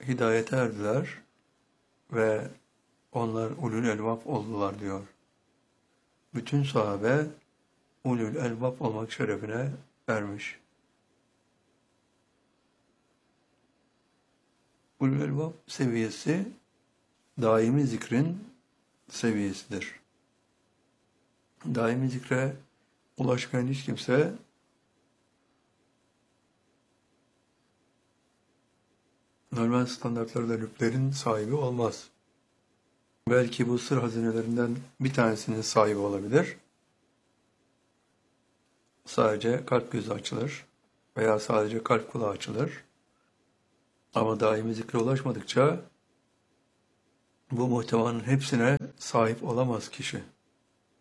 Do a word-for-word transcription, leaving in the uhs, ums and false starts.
hidayete erdiler ve onlar ulul elbab oldular diyor. Bütün sahabe ulul elbab olmak şerefine ermiş. Ulul elbab seviyesi daimi zikrin seviyesidir. Daimi zikre ulaşmayan hiç kimse normal standartlarda nüplerin sahibi olmaz. Belki bu sır hazinelerinden bir tanesinin sahibi olabilir. Sadece kalp gözü açılır veya sadece kalp kulağı açılır. Ama daimi zikre ulaşmadıkça bu muhtevanın hepsine sahip olamaz kişi.